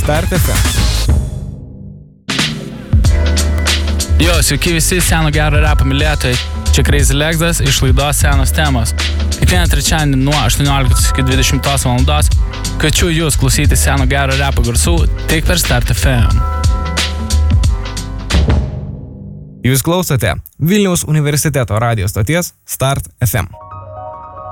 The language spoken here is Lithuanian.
Start FM. Jo, sveiki visi seno gero repo mylėtojai. Čia Crazy Lexas iš laidos Senos temos. Kiekvieną trečiadienį nuo 18 iki 20 valandos kviečiu jūs klausyti seno gero repo garsų tik per Start FM. Jūs klausote Vilniaus universiteto radijo stoties Start FM.